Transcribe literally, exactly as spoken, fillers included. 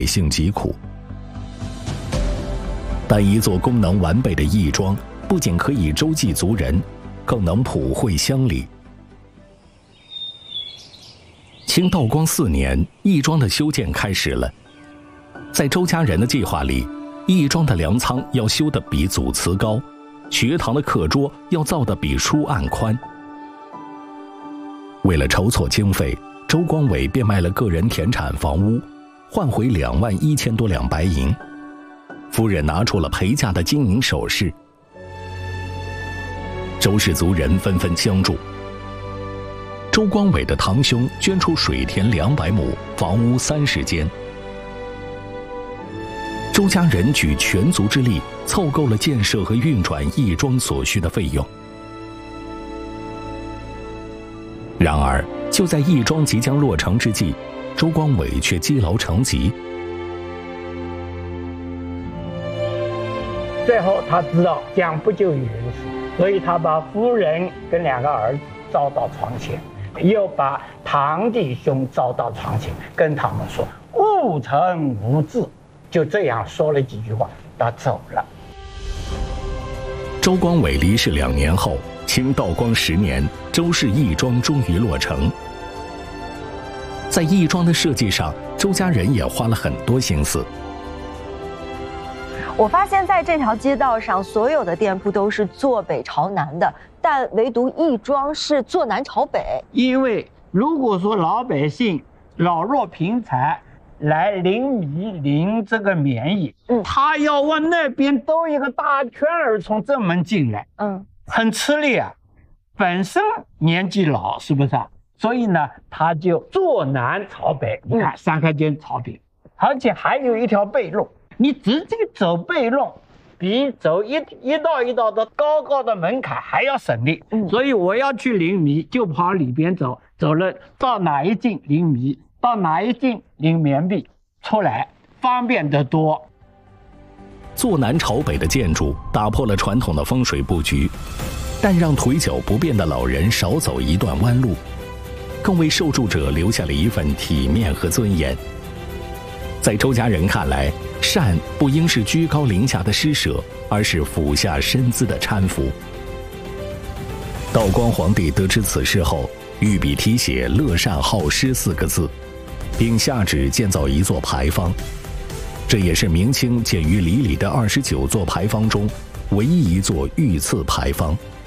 性疾苦。但一座功能完备的义庄，不仅可以周济族人，更能普惠乡里。清道光四年，义庄的修建开始了。在周家人的计划里，义庄的粮仓要修得比祖祠高，学堂的课桌要造得比书案宽。为了筹措经费，周光伟变卖了个人田产房屋，换回两万一千多两白银。夫人拿出了陪嫁的金银首饰。周氏族人纷纷相助。周光伟的堂兄捐出水田两百亩，房屋三十间。周家人举全族之力，凑够了建设和运转义庄所需的费用。然而，就在义庄即将落成之际，周光伟却积劳成疾。 最后，他知道将不久于人世，所以他把夫人跟两个儿子招到床前。又把堂弟兄招到床前，跟他们说：“勿成无志。”就这样说了几句话，他走了。 周光伟离世两年后，清道光十年，周氏义庄终于落成。在义庄的设计上，周家人也花了很多心思。 我发现在这条街道上，所有的店铺都是坐北朝南的，但唯独义庄是坐南朝北。 因为如果说老百姓老弱贫残来临米临这个棉衣，嗯，他要往那边兜一个大圈儿从正门进来，嗯，很吃力啊。本身年纪老，是不是啊？所以呢，他就坐南朝北。你看三开间朝北，而且还有一条背路。你直接走背路，比走一一道一道的高高的门槛还要省力。嗯，所以我要去临米，就跑里边走，走了到哪一进临米，到哪一进临棉币，出来方便得多。 坐南朝北的建筑打破了传统的风水布局，但让腿脚不便的老人少走一段弯路，更为受助者留下了一份体面和尊严。在周家人看来，善不应是居高临下的施舍，而是俯下身姿的搀扶。道光皇帝得知此事后，御笔题写“乐善好施”四个字，并下旨建造一座牌坊。这也是明清建于里里的二十九座牌坊中唯一一座御赐牌坊。